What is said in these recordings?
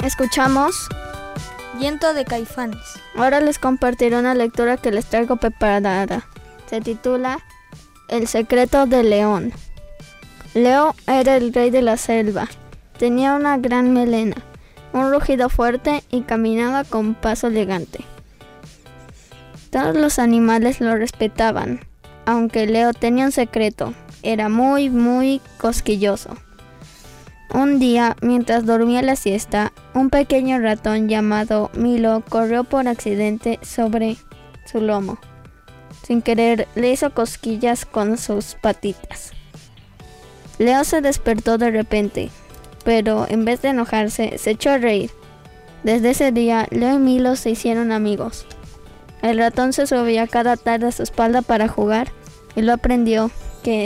Escuchamos. Viento de Caifanes. Ahora les compartiré una lectura que les traigo preparada. Se titula El secreto del león. Leo era el rey de la selva. Tenía una gran melena, un rugido fuerte y caminaba con paso elegante. Todos los animales lo respetaban, aunque Leo tenía un secreto. Era muy cosquilloso. Un día, mientras dormía la siesta, un pequeño ratón llamado Milo corrió por accidente sobre su lomo. Sin querer, le hizo cosquillas con sus patitas. Leo se despertó de repente, pero en vez de enojarse, se echó a reír. Desde ese día, Leo y Milo se hicieron amigos. El ratón se subía cada tarde a su espalda para jugar y Leo aprendió que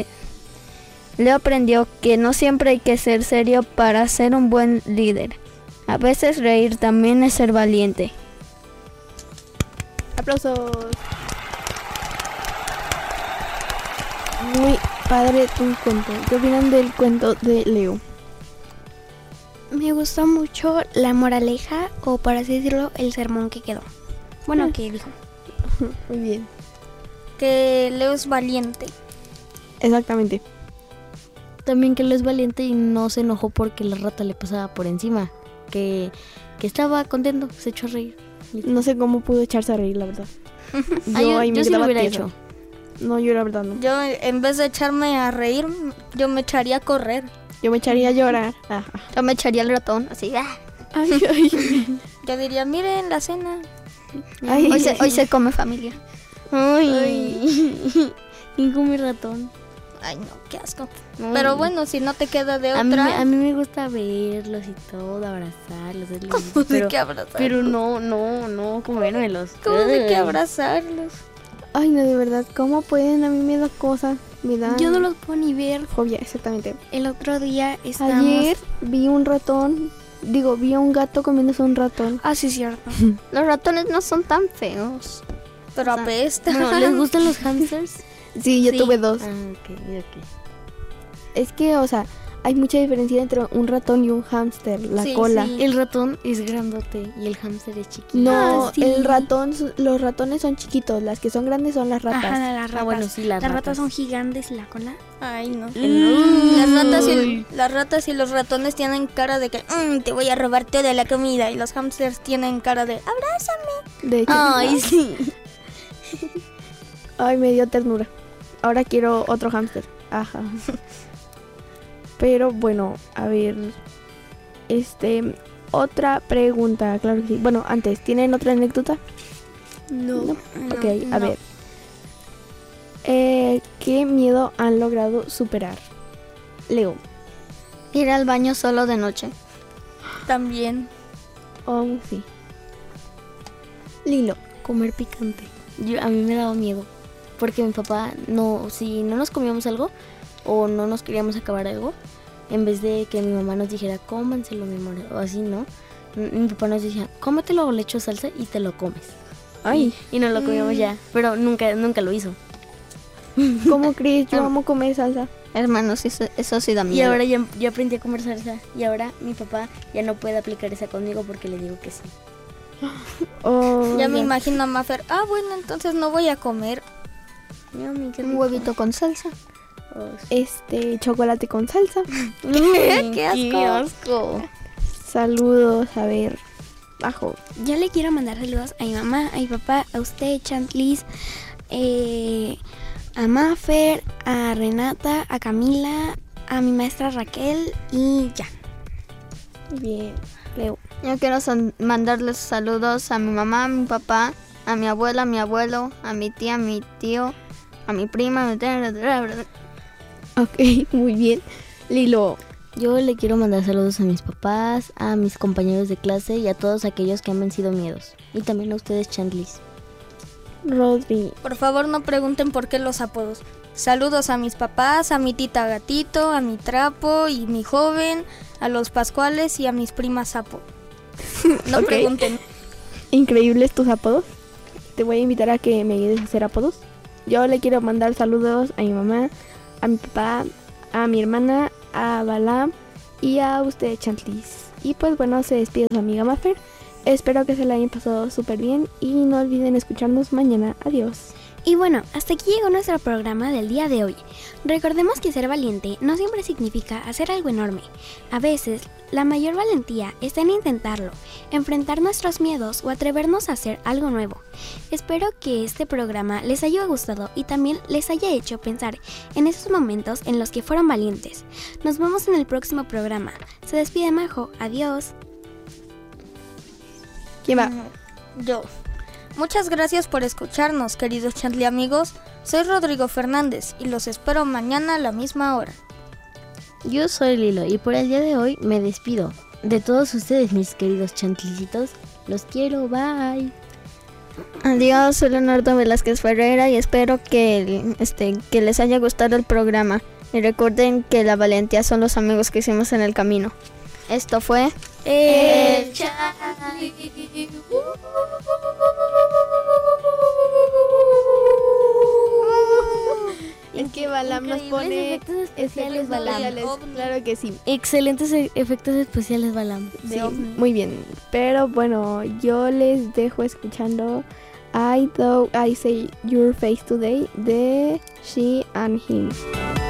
no siempre hay que ser serio para ser un buen líder. A veces reír también es ser valiente. ¡Aplausos! Muy padre tu cuento. ¿Qué opinan del cuento de Leo? Me gustó mucho la moraleja, o por así decirlo, el sermón que quedó. Bueno, que dijo. Muy bien. Que Leo es valiente. Exactamente. También que Leo es valiente y no se enojó porque la rata le pasaba por encima. Que estaba contento, se echó a reír. No sé cómo pudo echarse a reír, la verdad. Yo sí lo hubiera hecho. No, yo la verdad no. Yo, en vez de echarme a reír, yo me echaría a correr. Yo me echaría a llorar. Yo me echaría al ratón, así. Ay. Yo diría, miren la cena. Ay. Hoy se come familia. Ay. ¿Quién come ratón? Ay, no, qué asco. Pero bueno, si no te queda de A otra. mí me gusta verlos y todo, abrazarlos. ¿Cómo de qué abrazarlos? Pero no comérmelos. ¿Cómo de qué abrazarlos? Ay, no, de verdad, ¿cómo pueden? A mí me da cosa. Me da... Yo no los puedo ni ver. fobia, exactamente. El otro día estábamos... Ayer vi un gato comiéndose un ratón. Ah, sí, cierto. Los ratones no son tan feos. Pero apesta. Bueno, ¿les gustan los hamsters? Sí, yo tuve 2. Ah, ok. Es que, o sea, hay mucha diferencia entre un ratón y un hámster, la Sí, cola. sí. El ratón es grandote y el hámster es chiquito. No, Ah, sí. los ratones son chiquitos, las que son grandes son las ratas. Ajá, las ratas. bueno, sí, las ratas. ratas son gigantes y la cola. Ay, no. Uy. Las ratas y los ratones tienen cara de que te voy a robar toda la comida. Y los hamsters tienen cara de abrázame. De hecho, Ay, sí. ay, me dio ternura. Ahora quiero otro hámster. Ajá. Pero bueno, a ver. Otra pregunta, claro que sí. Bueno, antes, ¿tienen otra anécdota? No. Ok, a ver. ¿Qué miedo han logrado superar? Leo. Ir al baño solo de noche. También. Oh, sí. Lilo. Comer picante. A mí me daba miedo. Porque mi papá, si no nos comíamos algo o no nos queríamos acabar algo, en vez de que mi mamá nos dijera, cómanselo, mi amor, o así, ¿no? Mi papá nos decía, cómetelo, le echo salsa y te lo comes. Ay, Y nos lo comíamos ya, pero nunca lo hizo. ¿cómo crees? Yo amo comer salsa. Hermano, sí, eso sí da Y miedo. ahora yo aprendí a comer salsa y ahora mi papá ya no puede aplicar esa conmigo porque le digo que sí. Oh, Ya me imagino a Mafer. Bueno, entonces no voy a comer. Un huevito con salsa. Chocolate con salsa. ¡Qué asco! Saludos, a ver. Bajo. Yo le quiero mandar saludos a mi mamá, a mi papá, a usted, Chantlis, a Mafer, a Renata, a Camila, a mi maestra Raquel y ya. Bien, Leo. Yo quiero mandarles saludos a mi mamá, a mi papá, a mi abuela, a mi abuelo, a mi tía, a mi tío, a mi prima, a mi tía. Ok, muy bien. Lilo. Yo le quiero mandar saludos a mis papás, a mis compañeros de clase y a todos aquellos que han vencido miedos. Y también a ustedes, Chandlis. Rodri. Por favor, no pregunten por qué los apodos. Saludos a mis papás, a mi tita Gatito, a mi Trapo y mi Joven, a los Pascuales y a mis primas Sapo. No Ok. pregunten. Increíbles tus apodos. Te voy a invitar a que me ayudes a hacer apodos. Yo le quiero mandar saludos a mi mamá, a mi papá, a mi hermana, a Balam y a usted, Chantlis. Y pues bueno, se despide su amiga Mafer. Espero que se la hayan pasado súper bien y no olviden escucharnos mañana. Adiós. Y bueno, hasta aquí llegó nuestro programa del día de hoy. Recordemos que ser valiente no siempre significa hacer algo enorme. A veces, la mayor valentía está en intentarlo, enfrentar nuestros miedos o atrevernos a hacer algo nuevo. Espero que este programa les haya gustado y también les haya hecho pensar en esos momentos en los que fueron valientes. Nos vemos en el próximo programa. Se despide Majo. Adiós. ¿Quién va? Yo. Muchas gracias por escucharnos, queridos Chantley amigos. Soy Rodrigo Fernández y los espero mañana a la misma hora. Yo soy Lilo y por el día de hoy me despido de todos ustedes, mis queridos chantlicitos. Los quiero, bye. Adiós, soy Leonardo Velázquez Ferreira y espero que les haya gustado el programa. Y recuerden que la valentía son los amigos que hicimos en el camino. Esto fue El Chantley. Es que Balam nos pone Efectos especiales, Balam. Claro que sí. Excelentes efectos especiales, Balam. Sí, muy bien. Pero bueno, yo les dejo escuchando I Thought I Say Your Face Today de She and Him.